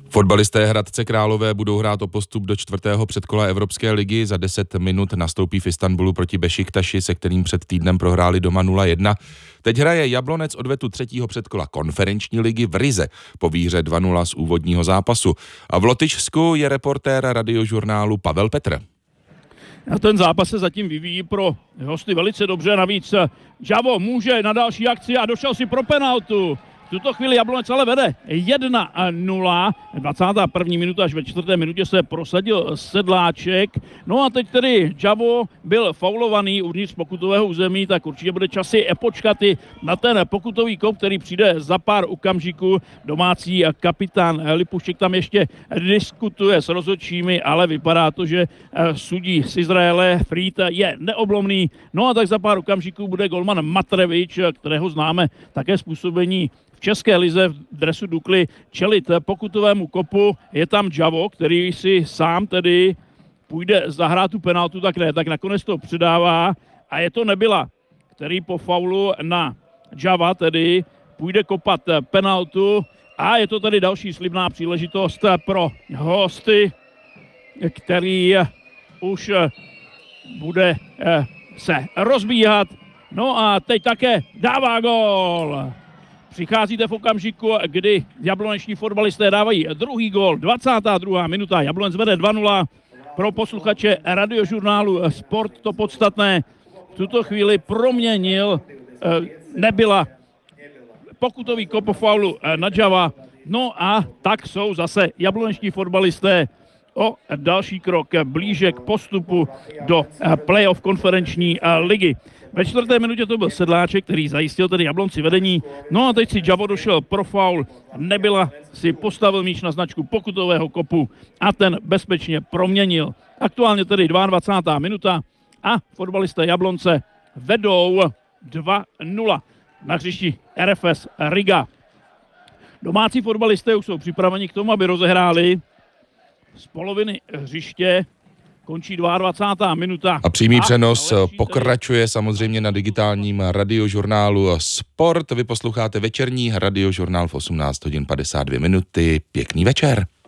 Fotbalisté Hradce Králové budou hrát o postup do 4. předkola Evropské ligy. Za 10 minut nastoupí v Istanbulu proti Bešiktaši, se kterým před týdnem prohráli doma 0-1. Teď hraje Jablonec odvetu 3. předkola konferenční ligy v Rize po výhře 2-0 z úvodního zápasu. A v Lotyšsku je reportér Radiožurnálu Pavel Petr. A ten zápas se zatím vyvíjí pro hosty velice dobře, navíc Javo může na další akci a došel si pro penaltu. V tuto chvíli Jablonec ale vede 1-0, 21. minuta až ve 4. minutě se prosadil Sedláček. No a teď tedy Javo byl faulovaný uvnitř pokutového území, tak určitě bude časy počkat i na ten pokutový kop, který přijde za pár okamžiků. Domácí kapitán Lipušček tam ještě diskutuje s rozhodčími, ale vypadá to, že sudí z Izraele Fried je neoblomný. No a tak za pár okamžiků bude golman Matrevič, kterého známe také způsobení v České lize v dresu Dukly, čelit pokutovému kopu. Je tam Javo, který si sám tedy půjde zahrát tu penaltu, tak ne, tak nakonec to předává a je to Nebyla, který po faulu na Java tedy půjde kopat penaltu a je to tedy další slibná příležitost pro hosty, který už bude se rozbíhat. No a teď také dává gól. Přicházíte v okamžiku, kdy jabloneční fotbalisté dávají druhý gól. 22. minuta, Jablonec vede 2-0. Pro posluchače Radiožurnálu Sport to podstatné. V tuto chvíli proměnil Nebyla pokutový kop po faulu na Java. No a tak jsou zase jabloneční fotbalisté o další krok blíže k postupu do playoff konferenční ligy. Ve 4. minutě to byl Sedláček, který zajistil tedy Jablonci vedení. No a teď si Javo došel pro faul. Nebyla si postavil míč na značku pokutového kopu a ten bezpečně proměnil. Aktuálně tedy 22. minuta a fotbalisté Jablonce vedou 2-0 na hřišti RFS Riga. Domácí fotbalisté už jsou připraveni k tomu, aby rozehráli z poloviny hřiště. Končí 22. minuta. A přímý přenos pokračuje samozřejmě na digitálním Radiožurnálu Sport. Vy posloucháte večerní Radiožurnál v 18 hodin 52 minuty. Pěkný večer.